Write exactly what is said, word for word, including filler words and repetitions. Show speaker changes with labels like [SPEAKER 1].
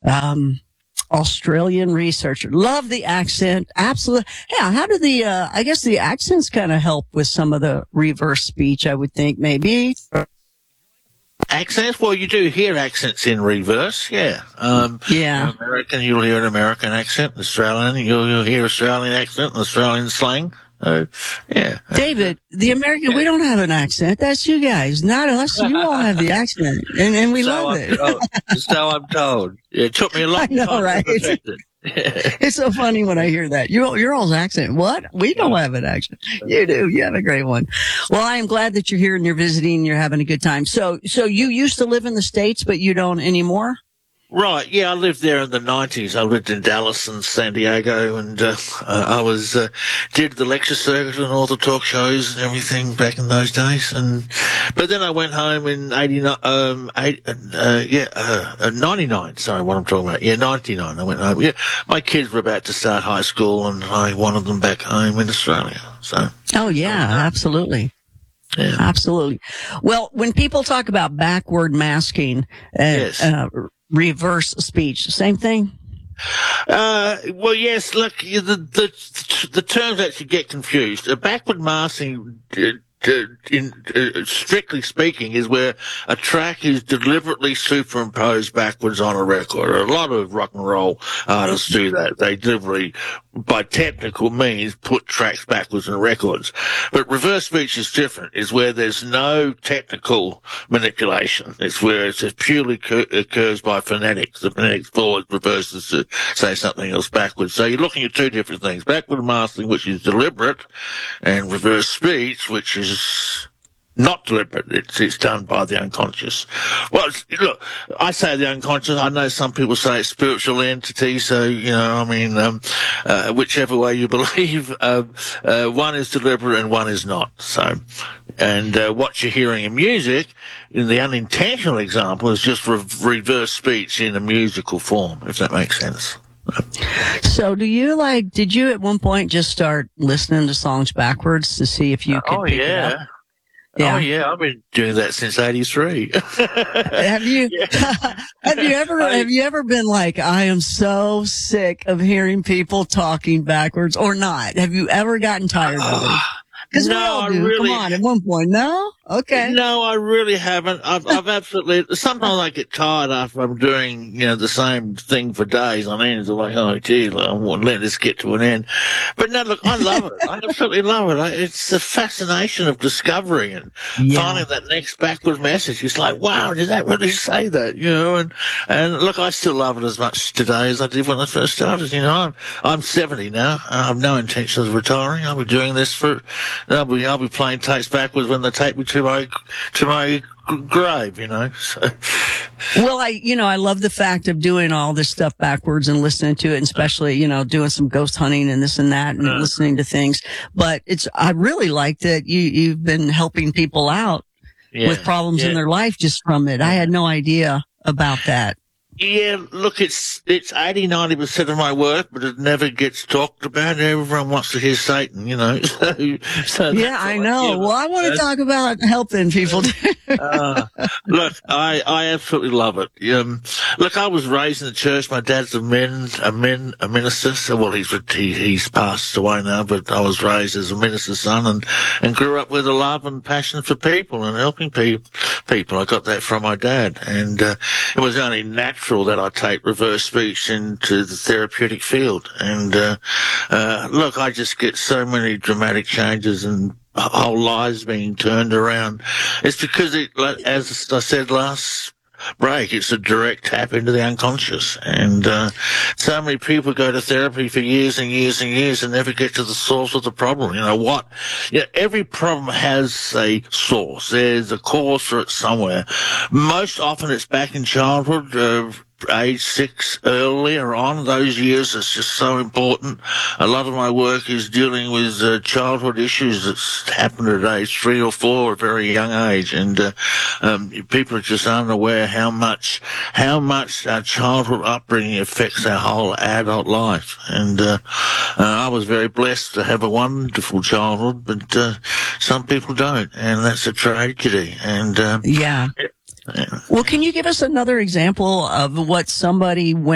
[SPEAKER 1] Um, Australian researcher. Love the accent. Absolutely. Yeah. How do the, uh, I guess the accents kind of help with some of the reverse speech, I would think, maybe.
[SPEAKER 2] Accents? Well, you do hear accents in reverse, yeah. Um,
[SPEAKER 1] yeah.
[SPEAKER 2] American, you'll hear an American accent. Australian, you'll, you'll hear Australian accent, and Australian slang. Uh, yeah.
[SPEAKER 1] David, the American, we don't have an accent. That's you guys, not us. You all have the accent, and, and we
[SPEAKER 2] so
[SPEAKER 1] love
[SPEAKER 2] I'm
[SPEAKER 1] it.
[SPEAKER 2] told. So I'm told. It took me a long
[SPEAKER 1] I know,
[SPEAKER 2] time
[SPEAKER 1] right?
[SPEAKER 2] to perfect it.
[SPEAKER 1] It's so funny when I hear that. You, your all's accent. What? We don't have an accent. You do. You have a great one. Well, I am glad that you're here and you're visiting and you're having a good time. So, so you used to live in the States, but you don't anymore?
[SPEAKER 2] Right, yeah, I lived there in the nineties. I lived in Dallas and San Diego, and uh, I was uh, did the lecture circuit and all the talk shows and everything back in those days. And but then I went home in eighty-nine, um, eight, uh, yeah, uh, ninety-nine. Sorry, what I'm talking about? Yeah, ninety-nine. I went home. Yeah, my kids were about to start high school, and I wanted them back home in Australia. So.
[SPEAKER 1] Oh yeah, absolutely.
[SPEAKER 2] Yeah.
[SPEAKER 1] Absolutely. Well, when people talk about backward masking, uh,
[SPEAKER 2] yes.
[SPEAKER 1] uh, reverse speech, same thing?
[SPEAKER 2] Uh, well, yes, look, the, the, the terms actually get confused. A backward masking, uh, in, uh, strictly speaking, is where a track is deliberately superimposed backwards on a record. A lot of rock and roll artists do that. They deliberately, by technical means, put tracks backwards in records. But reverse speech is different. It's where there's no technical manipulation. It's where it just purely cur- occurs by phonetics. The phonetics forward reverses to say something else backwards. So you're looking at two different things. Backward masking, which is deliberate, and reverse speech, which is not deliberate. It's, it's done by the unconscious. Well, look, I say the unconscious. I know some people say it's spiritual entity. So, you know, I mean, um, uh, whichever way you believe, uh, uh, one is deliberate and one is not. So, and, uh, what you're hearing in music, in the unintentional example, is just re- reverse speech in a musical form, if that makes sense.
[SPEAKER 1] So do you like, did you at one point just start listening to songs backwards to see if you could
[SPEAKER 2] oh,
[SPEAKER 1] pick
[SPEAKER 2] yeah.
[SPEAKER 1] it up? Yeah.
[SPEAKER 2] Oh yeah, I've been doing that since eighty-three.
[SPEAKER 1] Have you, have you ever,
[SPEAKER 2] I,
[SPEAKER 1] have you ever been like, I am so sick of hearing people talking backwards, or not? Have you ever gotten tired of it? Because
[SPEAKER 2] no,
[SPEAKER 1] we all do.
[SPEAKER 2] I really,
[SPEAKER 1] Come on, at one point. No? Okay.
[SPEAKER 2] No, I really haven't. I've, I've absolutely, sometimes I get tired after I'm doing, you know, the same thing for days on end. It's like, oh, gee, I want to let this get to an end. But no, look, I love it. I absolutely love it. I, it's the fascination of discovering and
[SPEAKER 1] Yeah.
[SPEAKER 2] finding that next backward message. It's like, wow, did that really say that? You know, and, and look, I still love it as much today as I did when I first started. You know, I'm, I'm seventy now. I have no intention of retiring. I'll be doing this for, I'll be, I'll be playing tapes backwards when they take me to my, to my grave, you know. So.
[SPEAKER 1] Well, I, you know, I love the fact of doing all this stuff backwards and listening to it, and especially, you know, doing some ghost hunting and this and that and uh, listening to things. But it's, I really like that you, you've been helping people out yeah, with problems yeah. in their life just from it. I had no idea about that.
[SPEAKER 2] Yeah, look, it's it's eighty, ninety percent of my work, but it never gets talked about. Everyone wants to hear Satan, you know. so, so
[SPEAKER 1] yeah, I know. Well, I want to talk about helping people.
[SPEAKER 2] uh, look, I, I absolutely love it. Um, look, I was raised in the church. My dad's a min, a min, a minister. So, well, he's he, he's passed away now, but I was raised as a minister's son and and grew up with a love and passion for people and helping pe- people. I got that from my dad, and uh, it was only natural that I take reverse speech into the therapeutic field. And, uh, uh, look, I just get so many dramatic changes and whole lives being turned around. It's because it, as I said last break, it's a direct tap into the unconscious. And, uh, so many people go to therapy for years and years and years and never get to the source of the problem. You know what? You know, every problem has a source. There's a cause for it somewhere. Most often it's back in childhood, uh, age six, earlier on, those years, it's just so important. A lot of my work is dealing with uh, childhood issues that's happened at age three or four, a very young age, and uh, um, people are just unaware how much, how much our childhood upbringing affects our whole adult life. And uh, uh, I was very blessed to have a wonderful childhood, but uh, some people don't, and that's a tragedy. And uh,
[SPEAKER 1] yeah.
[SPEAKER 2] Yeah.
[SPEAKER 1] Well, can you give us another example of what somebody went